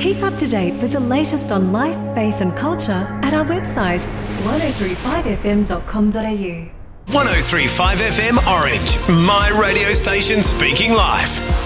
Keep up to date with the latest on life, faith and culture at our website 1035fm.com.au. 103.5 FM Orange, my radio station speaking life.